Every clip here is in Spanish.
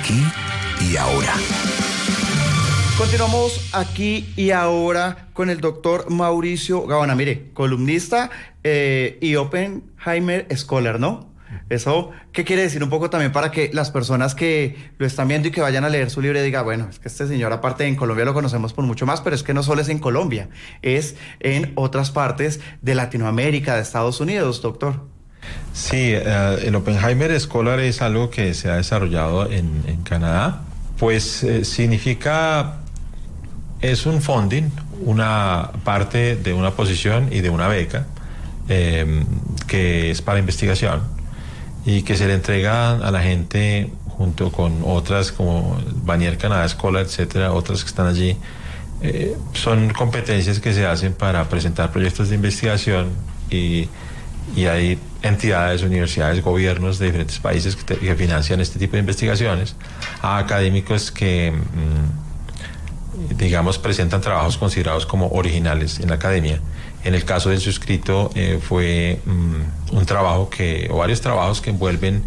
Aquí y ahora. Continuamos aquí y ahora con el doctor Mauricio Gaona, mire, columnista y Oppenheimer Scholar, ¿no? Eso, ¿qué quiere decir un poco también para que las personas que lo están viendo y que vayan a leer su libro digan, bueno, es que este señor aparte en Colombia lo conocemos por mucho más, pero es que no solo es en Colombia, es en otras partes de Latinoamérica, de Estados Unidos, doctor? Sí, el Oppenheimer Scholar es algo que se ha desarrollado en Canadá, pues significa, es un funding, una parte de una posición y de una beca que es para investigación y que se le entrega a la gente junto con otras como Vanier Canadá Scholar, etcétera, otras que están allí. Son competencias que se hacen para presentar proyectos de investigación y hay entidades, universidades, gobiernos de diferentes países que financian este tipo de investigaciones a académicos que digamos presentan trabajos considerados como originales en la academia. En el caso del suscrito fue un trabajo o varios trabajos que envuelven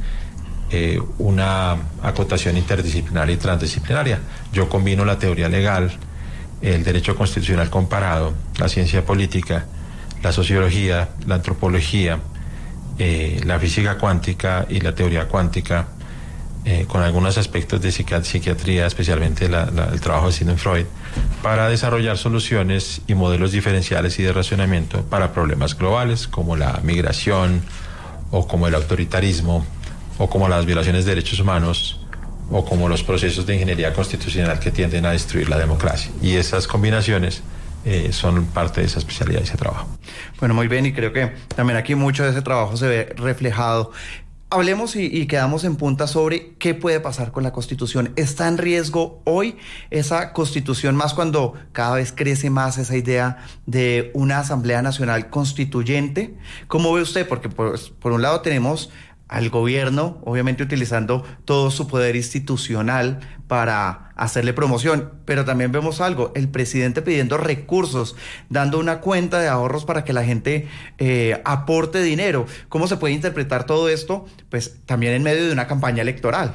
una acotación interdisciplinaria y transdisciplinaria. Yo combino la teoría legal, el derecho constitucional comparado, la ciencia política, la sociología, la antropología, la física cuántica y la teoría cuántica, con algunos aspectos de psiquiatría, especialmente el trabajo de Sigmund Freud, para desarrollar soluciones y modelos diferenciales y de racionamiento para problemas globales como la migración o como el autoritarismo o como las violaciones de derechos humanos o como los procesos de ingeniería constitucional que tienden a destruir la democracia. Y esas combinaciones son parte de esa especialidad y ese trabajo. Bueno, muy bien, y creo que también aquí mucho de ese trabajo se ve reflejado. Hablemos y quedamos en punta sobre qué puede pasar con la Constitución. ¿Está en riesgo hoy esa Constitución, más cuando cada vez crece más esa idea de una Asamblea Nacional Constituyente? ¿Cómo ve usted? Porque por un lado tenemos al gobierno, obviamente utilizando todo su poder institucional para hacerle promoción, pero también vemos algo, el presidente pidiendo recursos, dando una cuenta de ahorros para que la gente aporte dinero. ¿Cómo se puede interpretar todo esto? Pues también en medio de una campaña electoral.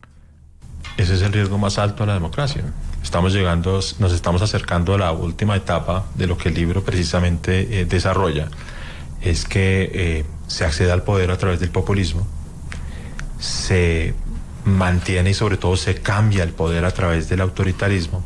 Ese es el riesgo más alto a la democracia. Nos estamos acercando a la última etapa de lo que el libro precisamente desarrolla. Es que se accede al poder a través del populismo, se mantiene y sobre todo se cambia el poder a través del autoritarismo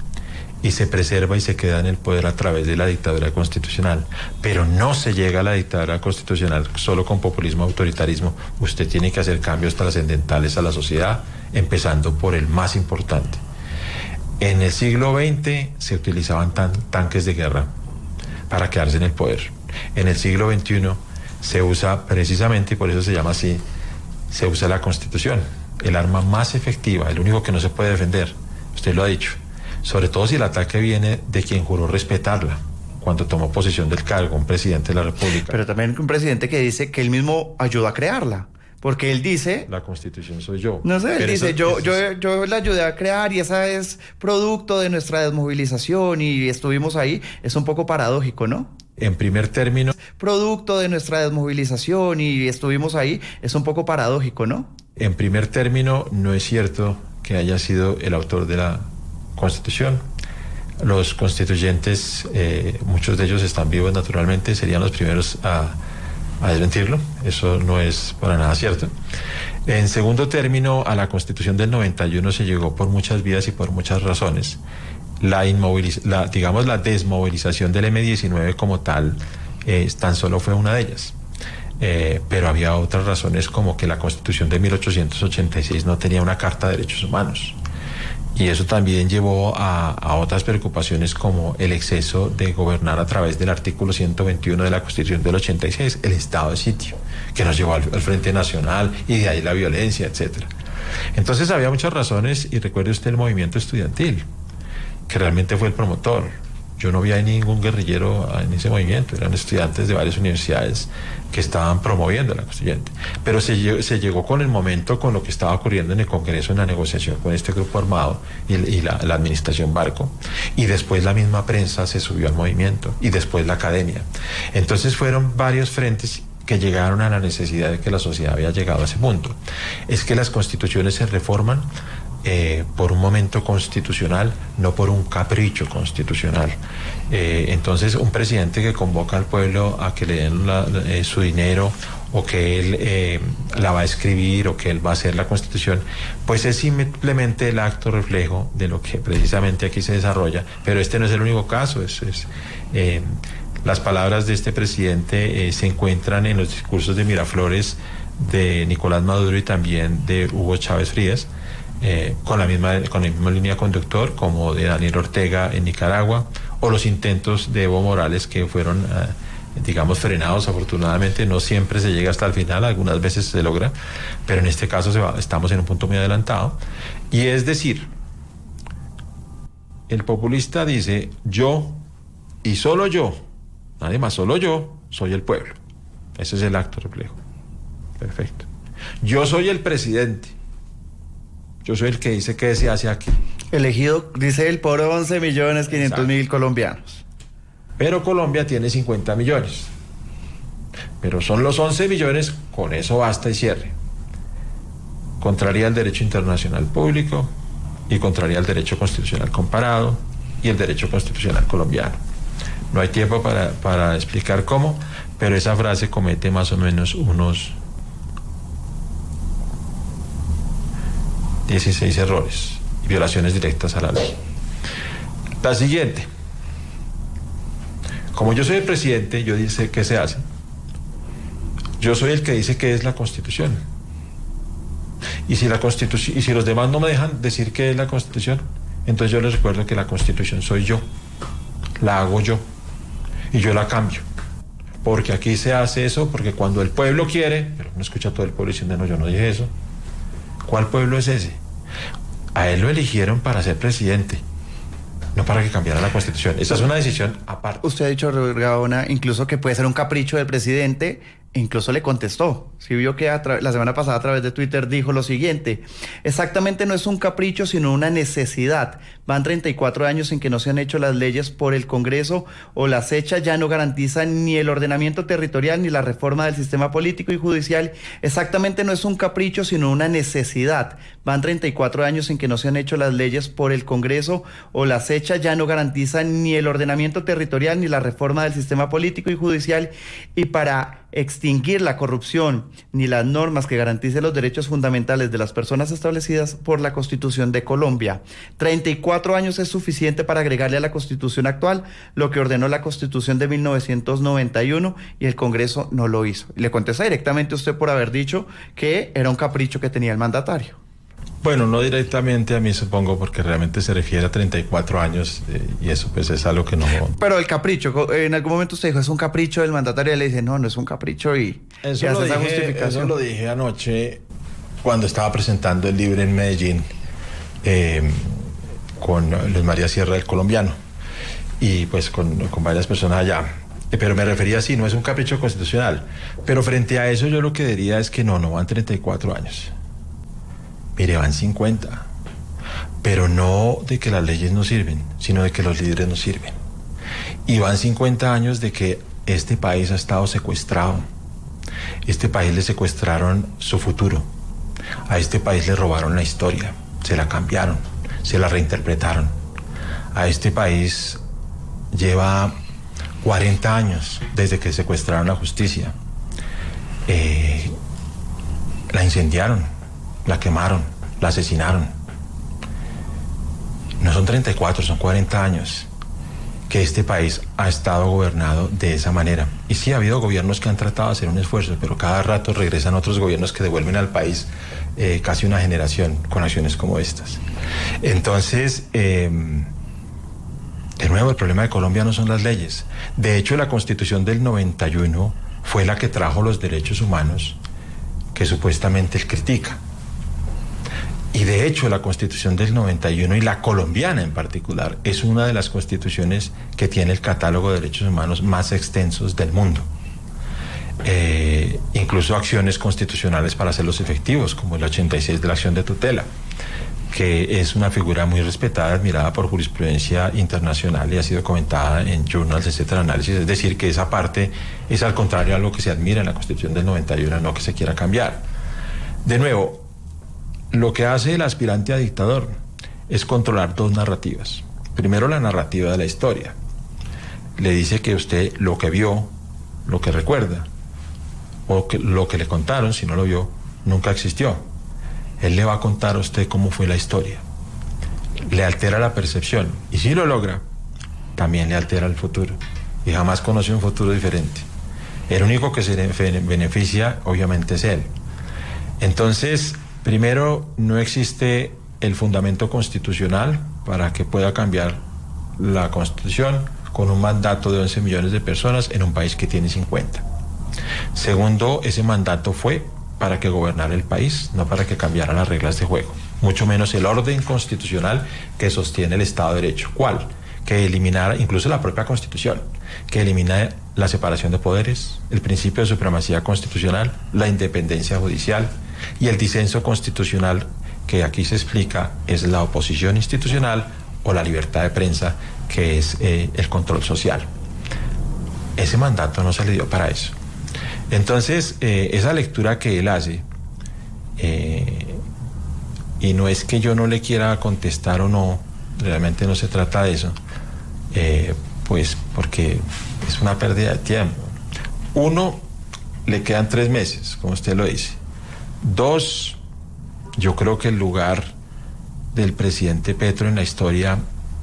y se preserva y se queda en el poder a través de la dictadura constitucional. Pero no se llega a la dictadura constitucional solo con populismo, autoritarismo. Usted tiene que hacer cambios trascendentales a la sociedad, empezando por el más importante. En el siglo XX se utilizaban tanques de guerra para quedarse en el poder. En el siglo XXI se usa precisamente, y por eso se llama así, se usa la Constitución, el arma más efectiva, el único que no se puede defender, usted lo ha dicho, sobre todo si el ataque viene de quien juró respetarla cuando tomó posesión del cargo, un presidente de la República. Pero también un presidente que dice que él mismo ayudó a crearla. Porque él dice... La Constitución soy yo. No sé, él dice, yo la ayudé a crear y esa es producto de nuestra desmovilización y estuvimos ahí. Es un poco paradójico, ¿no? En primer término... Producto de nuestra desmovilización y estuvimos ahí. Es un poco paradójico, ¿no? En primer término, no es cierto que haya sido el autor de la Constitución. Los constituyentes, muchos de ellos están vivos naturalmente, serían los primeros a desmentirlo. Eso no es para nada cierto. En segundo término, a la Constitución del 91 se llegó por muchas vías y por muchas razones. La desmovilización del M-19 como tal tan solo fue una de ellas. Pero había otras razones, como que la Constitución de 1886 no tenía una Carta de Derechos Humanos. Y eso también llevó a otras preocupaciones, como el exceso de gobernar a través del artículo 121 de la Constitución del 86, el estado de sitio, que nos llevó al Frente Nacional y de ahí la violencia, etc. Entonces había muchas razones, y recuerde usted el movimiento estudiantil, que realmente fue el promotor. Yo no vi ahí ningún guerrillero en ese movimiento, eran estudiantes de varias universidades que estaban promoviendo la constituyente. Pero se llegó con el momento, con lo que estaba ocurriendo en el Congreso, en la negociación con este grupo armado y la administración Barco, y después la misma prensa se subió al movimiento, y después la academia. Entonces fueron varios frentes que llegaron a la necesidad de que la sociedad había llegado a ese punto. Es que las constituciones se reforman por un momento constitucional, no por un capricho constitucional. Entonces, un presidente que convoca al pueblo a que le den su dinero, o que él la va a escribir, o que él va a hacer la Constitución, pues es simplemente el acto reflejo de lo que precisamente aquí se desarrolla. Pero este no es el único caso. Las palabras de este presidente se encuentran en los discursos de Miraflores, de Nicolás Maduro y también de Hugo Chávez Frías, con la misma línea conductor, como de Daniel Ortega en Nicaragua, o los intentos de Evo Morales, que fueron digamos frenados. Afortunadamente no siempre se llega hasta el final, algunas veces se logra, pero en este caso estamos en un punto muy adelantado. Y es decir, el populista dice: yo y solo yo, nadie más, solo yo soy el pueblo. Ese es el acto reflejo. Perfecto. Yo soy el presidente, yo soy el que dice qué se hace aquí. Elegido, dice él, por 11.500.000 colombianos. Pero Colombia tiene 50 millones. Pero son los 11 millones, con eso basta y cierre. Contraría el derecho internacional público y contraría el derecho constitucional comparado y el derecho constitucional colombiano. No hay tiempo para explicar cómo, pero esa frase comete más o menos unos 16 errores y violaciones directas a la ley. La siguiente: como yo soy el presidente, yo dice qué se hace. Yo soy el que dice qué es la Constitución. Y si los demás no me dejan decir qué es la Constitución, entonces yo les recuerdo que la Constitución soy yo. La hago yo. Y yo la cambio. Porque aquí se hace eso, porque cuando el pueblo quiere, pero no escucha todo el pueblo diciendo: no, yo no dije eso. ¿Cuál pueblo es ese? A él lo eligieron para ser presidente, no para que cambiara la Constitución. Esa es una decisión aparte. Usted ha dicho, Gaona, incluso que puede ser un capricho del presidente. Incluso le contestó. Sí vio que la semana pasada a través de Twitter dijo lo siguiente: exactamente, no es un capricho, sino una necesidad. Van 34 años en que no se han hecho las leyes por el Congreso, o las hechas ya no garantizan ni el ordenamiento territorial ni la reforma del sistema político y judicial. Exactamente, no es un capricho, sino una necesidad. Van 34 años en que no se han hecho las leyes por el Congreso, o las hechas ya no garantizan ni el ordenamiento territorial ni la reforma del sistema político y judicial, y para extinguir la corrupción ni las normas que garanticen los derechos fundamentales de las personas establecidas por la Constitución de Colombia. 34 años es suficiente para agregarle a la Constitución actual lo que ordenó la Constitución de 1991, y el Congreso no lo hizo. Y le contesta directamente usted por haber dicho que era un capricho que tenía el mandatario. Bueno, no directamente a mí, supongo, porque realmente se refiere a 34 años y eso pues es algo que no... Pero el capricho, en algún momento usted dijo, es un capricho del mandatario, y le dice, no es un capricho, y eso hace esa justificación. Eso lo dije anoche cuando estaba presentando el libro en Medellín con Luis María Sierra, del Colombiano, y pues con varias personas allá. Pero me refería así, no es un capricho constitucional. Pero frente a eso yo lo que diría es que no van 34 años. Mire, van 50, pero no de que las leyes no sirven, sino de que los líderes no sirven. Y van 50 años de que este país ha estado secuestrado. Este país le secuestraron su futuro. A este país le robaron la historia, se la cambiaron, se la reinterpretaron. A este país lleva 40 años desde que secuestraron la justicia. La incendiaron, la quemaron, la asesinaron. No son 34, son 40 años que este país ha estado gobernado de esa manera. Y sí, ha habido gobiernos que han tratado de hacer un esfuerzo, pero cada rato regresan otros gobiernos que devuelven al país casi una generación con acciones como estas. Entonces, de nuevo, el problema de Colombia no son las leyes. De hecho, la Constitución del 91 fue la que trajo los derechos humanos que supuestamente él critica. Y de hecho la Constitución del 91, y la colombiana en particular, es una de las constituciones que tiene el catálogo de derechos humanos más extensos del mundo. Incluso acciones constitucionales para hacerlos efectivos, como el 86 de la acción de tutela, que es una figura muy respetada, admirada por jurisprudencia internacional y ha sido comentada en journals, etcétera, análisis. Es decir, que esa parte es al contrario a lo que se admira en la Constitución del 91, no que se quiera cambiar. De nuevo, Lo que hace el aspirante a dictador es controlar dos narrativas. Primero, la narrativa de la historia. Le dice que usted lo que vio, lo que recuerda, o que lo que le contaron, si no lo vio, nunca existió. Él le va a contar a usted cómo fue la historia. Le altera la percepción, y si lo logra, también le altera el futuro, y jamás conoce un futuro diferente. El único que se beneficia, obviamente, es él. Entonces, primero, no existe el fundamento constitucional para que pueda cambiar la Constitución con un mandato de 11 millones de personas en un país que tiene 50. Segundo, ese mandato fue para que gobernara el país, no para que cambiara las reglas de juego, mucho menos el orden constitucional que sostiene el Estado de Derecho. ¿Cuál? Que eliminara incluso la propia Constitución, que elimina la separación de poderes, el principio de supremacía constitucional, la independencia judicial y el disenso constitucional, que aquí se explica es la oposición institucional o la libertad de prensa, que es el control social. Ese mandato no se le dio para eso. Entonces, esa lectura que él hace, y no es que yo no le quiera contestar o no, realmente no se trata de eso, pues porque es una pérdida de tiempo. Uno, le quedan 3 meses, como usted lo dice. 2, yo creo que el lugar del presidente Petro en la historia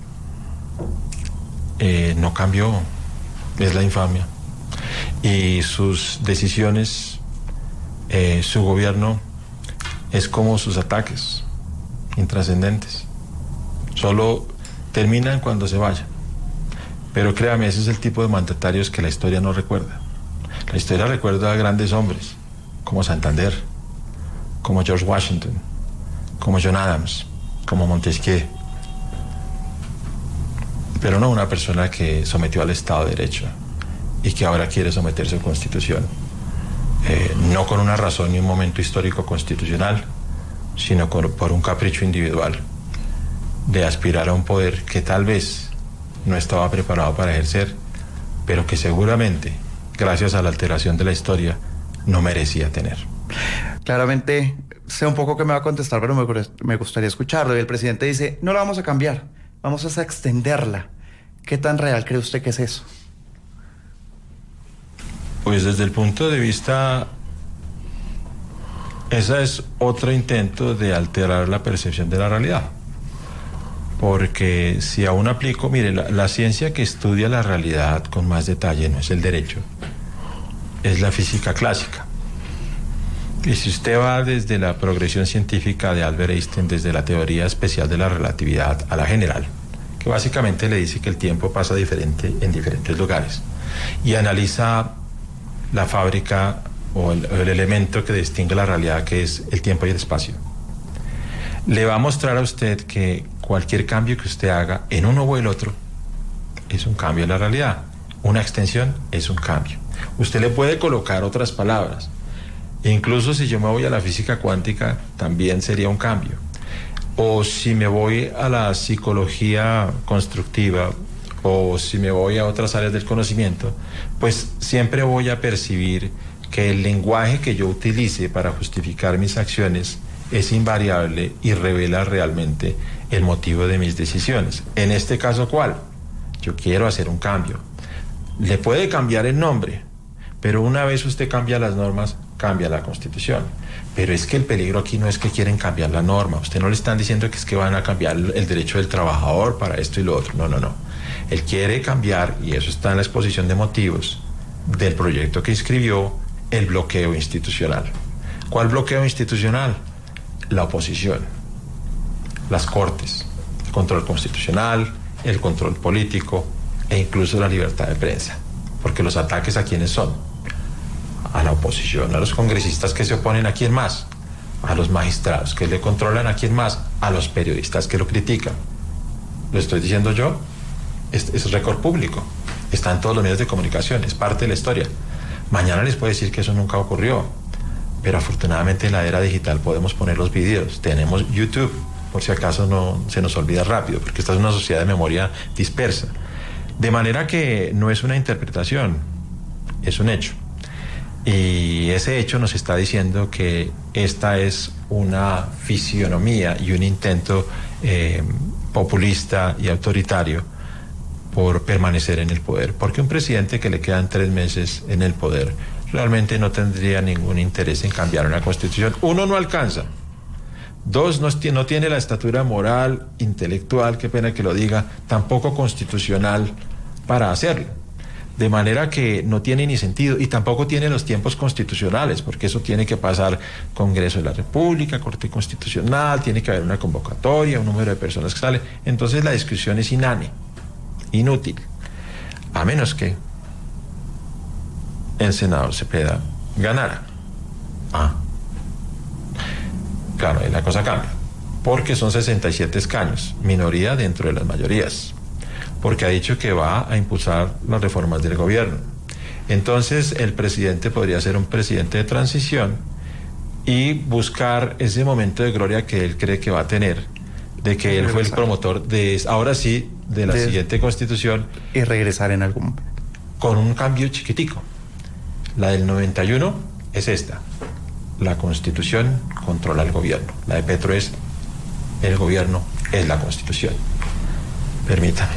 no cambió, es la infamia. Y sus decisiones, su gobierno, es como sus ataques, intrascendentes. Solo terminan cuando se vayan. Pero créame, ese es el tipo de mandatarios que la historia no recuerda. La historia recuerda a grandes hombres, como Santander, como George Washington, como John Adams, como Montesquieu. Pero no una persona que sometió al Estado de Derecho y que ahora quiere someter su Constitución, no con una razón ni un momento histórico constitucional, sino por un capricho individual de aspirar a un poder que tal vez no estaba preparado para ejercer, pero que seguramente, gracias a la alteración de la historia, no merecía tener. Claramente, sé un poco que me va a contestar, pero me gustaría escucharlo. Y el presidente dice, no la vamos a cambiar, vamos a extenderla. ¿Qué tan real cree usted que es eso? Pues desde el punto de vista, ese es otro intento de alterar la percepción de la realidad. Porque si aún aplico, mire, la ciencia que estudia la realidad con más detalle no es el derecho, es la física clásica. Y si usted va desde la progresión científica de Albert Einstein, desde la teoría especial de la relatividad a la general, que básicamente le dice que el tiempo pasa diferente en diferentes lugares, y analiza la fábrica o el elemento que distingue la realidad, que es el tiempo y el espacio, le va a mostrar a usted que cualquier cambio que usted haga en uno o el otro es un cambio en la realidad. Una extensión es un cambio. Usted le puede colocar otras palabras. Incluso si yo me voy a la física cuántica, también sería un cambio. O si me voy a la psicología constructiva, o si me voy a otras áreas del conocimiento, pues siempre voy a percibir que el lenguaje que yo utilice para justificar mis acciones es invariable y revela realmente el motivo de mis decisiones. En este caso, ¿cuál? Yo quiero hacer un cambio. Le puede cambiar el nombre, pero una vez usted cambia las normas, cambia la Constitución. Pero es que el peligro aquí no es que quieren cambiar la norma. Usted no le están diciendo que es que van a cambiar el derecho del trabajador para esto y lo otro. No, no, no. Él quiere cambiar, y eso está en la exposición de motivos del proyecto que inscribió, el bloqueo institucional. ¿Cuál bloqueo institucional? La oposición, las cortes, el control constitucional, el control político e incluso la libertad de prensa. Porque los ataques, ¿a quiénes son? A la oposición, a los congresistas que se oponen. ¿A quién más? A los magistrados que le controlan. ¿A quién más? A los periodistas que lo critican. ¿Lo estoy diciendo yo? Es récord público, está en todos los medios de comunicación, es parte de la historia. Mañana les puedo decir que eso nunca ocurrió, pero afortunadamente en la era digital podemos poner los videos. Tenemos YouTube, por si acaso no se nos olvida rápido, porque esta es una sociedad de memoria dispersa. De manera que no es una interpretación, es un hecho. Y ese hecho nos está diciendo que esta es una fisionomía y un intento populista y autoritario por permanecer en el poder. Porque un presidente que le quedan 3 meses en el poder realmente no tendría ningún interés en cambiar una constitución. Uno, no alcanza. 2, no tiene la estatura moral, intelectual, qué pena que lo diga, tampoco constitucional para hacerlo. De manera que no tiene ni sentido, y tampoco tiene los tiempos constitucionales, porque eso tiene que pasar Congreso de la República, Corte Constitucional, tiene que haber una convocatoria, un número de personas que sale. Entonces la discusión es inane, inútil, a menos que el senador Cepeda ganara. Claro, ahí la cosa cambia, porque son 67 escaños, minoría dentro de las mayorías, porque ha dicho que va a impulsar las reformas del gobierno. Entonces el presidente podría ser un presidente de transición y buscar ese momento de gloria que él cree que va a tener, de que él fue el promotor de, ahora sí, de la siguiente constitución. Y regresar en algún momento. Con un cambio chiquitico. La del 91 es esta. La constitución controla el gobierno. La de Petro es el gobierno es la constitución. Permítame.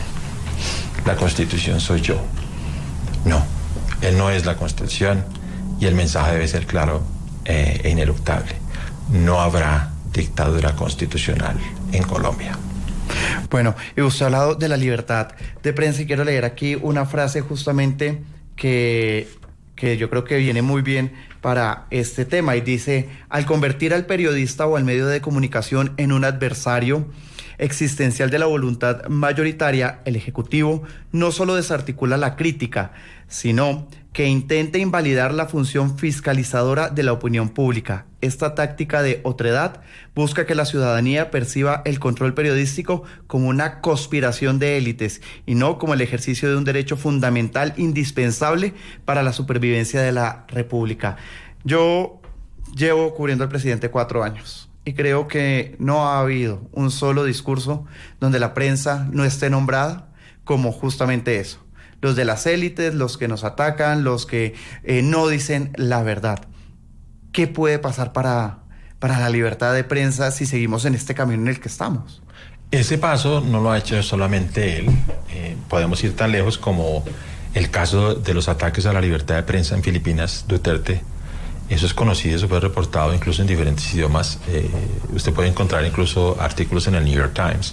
La constitución soy yo. No, él no es la constitución, y el mensaje debe ser claro e ineluctable. No habrá dictadura constitucional en Colombia. Bueno, y usted ha hablado de la libertad de prensa, y quiero leer aquí una frase justamente que yo creo que viene muy bien para este tema, y dice: al convertir al periodista o al medio de comunicación en un adversario existencial de la voluntad mayoritaria, el Ejecutivo no solo desarticula la crítica, sino que intenta invalidar la función fiscalizadora de la opinión pública. Esta táctica de otredad busca que la ciudadanía perciba el control periodístico como una conspiración de élites y no como el ejercicio de un derecho fundamental indispensable para la supervivencia de la República. Yo llevo cubriendo al presidente 4 años. Y creo que no ha habido un solo discurso donde la prensa no esté nombrada como justamente eso. Los de las élites, los que nos atacan, los que no dicen la verdad. ¿Qué puede pasar para la libertad de prensa si seguimos en este camino en el que estamos? Ese paso no lo ha hecho solamente él. Podemos ir tan lejos como el caso de los ataques a la libertad de prensa en Filipinas, Duterte. Eso es conocido, eso fue reportado incluso en diferentes idiomas. Usted puede encontrar incluso artículos en el New York Times.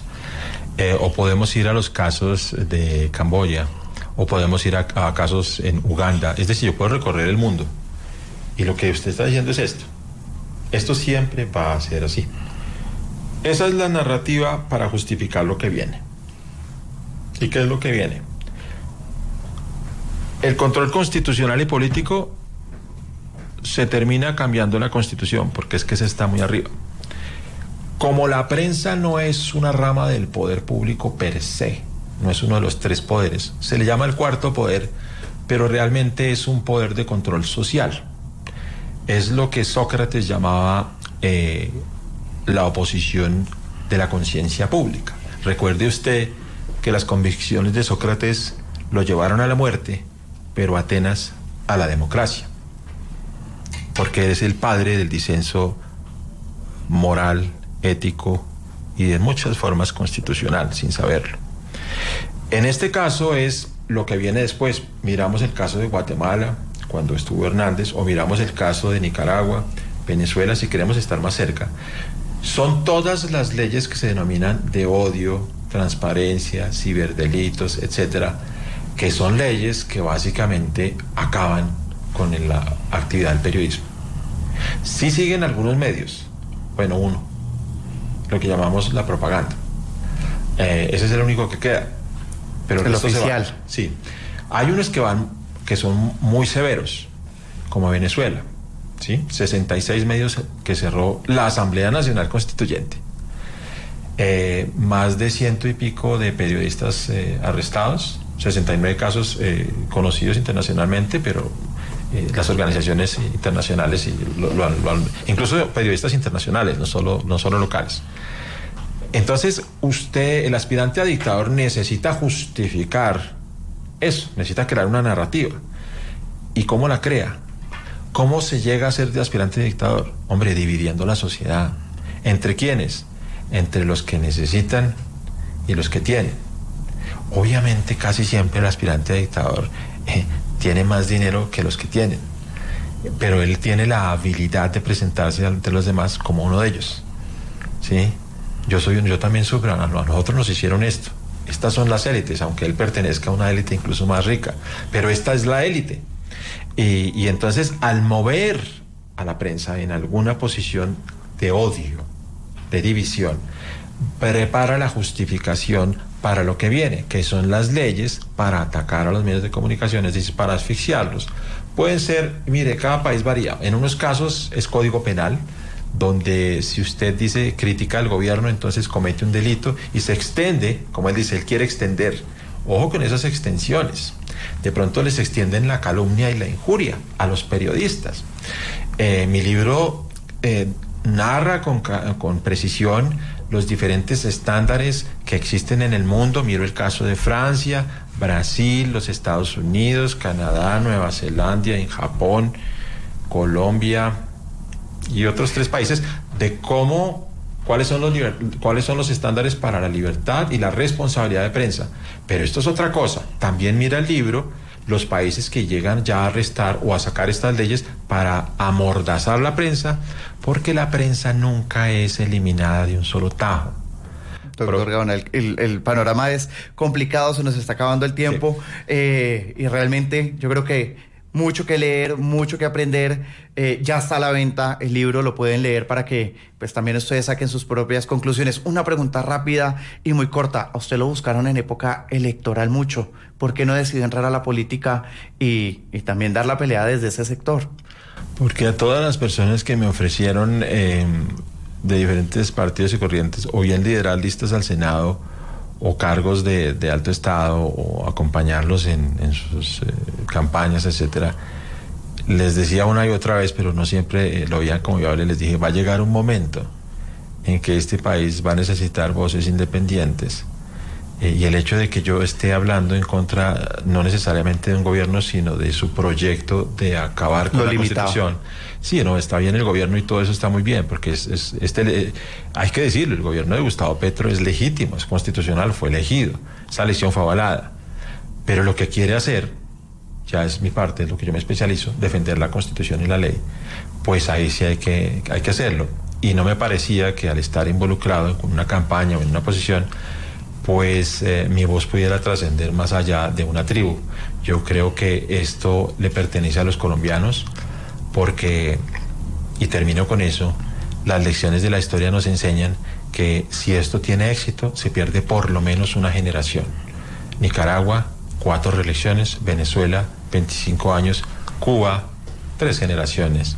O podemos ir a los casos de Camboya, o podemos ir a casos en Uganda. Es decir, yo puedo recorrer el mundo. Y lo que usted está diciendo es esto. Esto siempre va a ser así. Esa es la narrativa para justificar lo que viene. ¿Y qué es lo que viene? El control constitucional y político se termina cambiando la Constitución, porque es que se está muy arriba. Como la prensa no es una rama del poder público per se, no es uno de los 3 poderes, se le llama el 4º poder, pero realmente es un poder de control social. Es lo que Sócrates llamaba la oposición de la conciencia pública. Recuerde usted que las convicciones de Sócrates lo llevaron a la muerte, pero Atenas a la democracia, porque es el padre del disenso moral, ético y de muchas formas constitucional, sin saberlo. En este caso es lo que viene después. Miramos el caso de Guatemala, cuando estuvo Hernández, o miramos el caso de Nicaragua, Venezuela, si queremos estar más cerca. Son todas las leyes que se denominan de odio, transparencia, ciberdelitos, etcétera, que son leyes que básicamente acaban con la actividad del periodismo. Sí siguen algunos medios, bueno, uno, lo que llamamos la propaganda. Ese es el único que queda. Pero el oficial. Sí. Hay unos que son muy severos, como Venezuela, ¿sí? 66 medios que cerró la Asamblea Nacional Constituyente. Más de 100 y pico de periodistas arrestados, 69 casos conocidos internacionalmente, pero las organizaciones internacionales incluso periodistas internacionales, no solo locales. Entonces el aspirante a dictador necesita justificar eso, necesita crear una narrativa. ¿Y cómo la crea? ¿Cómo se llega a ser de aspirante de dictador? Hombre, dividiendo la sociedad. ¿Entre quiénes? Entre los que necesitan y los que tienen. Obviamente, casi siempre el aspirante a dictador tiene más dinero que los que tienen, pero él tiene la habilidad de presentarse ante los demás como uno de ellos. ¿Sí? Yo también sufro, a nosotros nos hicieron esto. Estas son las élites, aunque él pertenezca a una élite incluso más rica, pero esta es la élite. Y entonces, al mover a la prensa en alguna posición de odio, de división, prepara la justificación para lo que viene, que son las leyes para atacar a los medios de comunicación, es decir, para asfixiarlos. Pueden ser, mire, cada país varía. En unos casos es código penal, donde si usted dice critica al gobierno, entonces comete un delito y se extiende, como él dice, él quiere extender. Ojo con esas extensiones. De pronto les extienden la calumnia y la injuria a los periodistas. Mi libro narra con precisión los diferentes estándares que existen en el mundo. Miro el caso de Francia, Brasil, los Estados Unidos, Canadá, Nueva Zelanda, en Japón, Colombia y otros 3 países, de cuáles son los estándares para la libertad y la responsabilidad de prensa. Pero esto es otra cosa. También mira el libro los países que llegan ya a arrestar o a sacar estas leyes para amordazar la prensa, porque la prensa nunca es eliminada de un solo tajo. Doctor Gaona, el panorama es complicado, se nos está acabando el tiempo, sí. Y realmente yo creo que mucho que leer, mucho que aprender. Ya está a la venta el libro, lo pueden leer para que pues también ustedes saquen sus propias conclusiones. Una pregunta rápida y muy corta. A usted lo buscaron en época electoral mucho. ¿Por qué no decidió entrar a la política y también dar la pelea desde ese sector? Porque a todas las personas que me ofrecieron de diferentes partidos y corrientes, o bien liderar listas al Senado, o cargos de alto estado, o acompañarlos en sus campañas, etcétera, les decía una y otra vez, pero no siempre lo veían como viable, les dije, va a llegar un momento en que este país va a necesitar voces independientes, y el hecho de que yo esté hablando en contra, no necesariamente de un gobierno, sino de su proyecto de acabar con la Constitución. Sí, no, está bien el gobierno y todo eso está muy bien, porque hay que decirlo, el gobierno de Gustavo Petro es legítimo, es constitucional, fue elegido, esa elección fue avalada, pero lo que quiere hacer, ya es mi parte, es lo que yo me especializo, defender la Constitución y la ley, pues ahí sí hay que hacerlo. Y no me parecía que al estar involucrado en una campaña o en una posición, pues mi voz pudiera trascender más allá de una tribu. Yo creo que esto le pertenece a los colombianos, porque, y termino con eso, las lecciones de la historia nos enseñan que si esto tiene éxito, se pierde por lo menos una generación. Nicaragua, 4 reelecciones, Venezuela, 25 años, Cuba, 3 generaciones.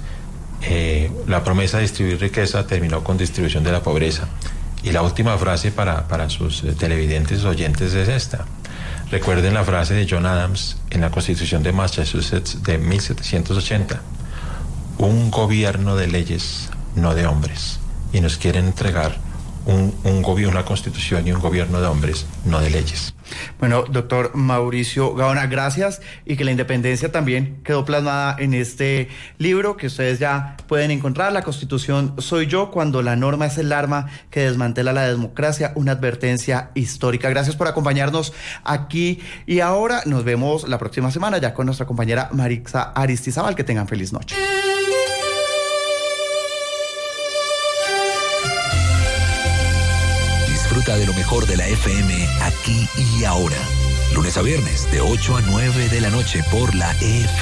La promesa de distribuir riqueza terminó con distribución de la pobreza. Y la última frase para sus televidentes oyentes es esta. Recuerden la frase de John Adams en la Constitución de Massachusetts de 1780. Un gobierno de leyes, no de hombres. Y nos quieren entregar una constitución y un gobierno de hombres, no de leyes. Bueno, doctor Mauricio Gaona, gracias, y que la independencia también quedó plasmada en este libro que ustedes ya pueden encontrar. La Constitución soy yo, cuando la norma es el arma que desmantela la democracia, una advertencia histórica. Gracias por acompañarnos aquí y ahora. Nos vemos la próxima semana ya con nuestra compañera Marixa Aristizábal. Que tengan feliz noche. Disfruta de lo mejor de la FM aquí y ahora. Lunes a viernes de 8 a 9 de la noche por la FM.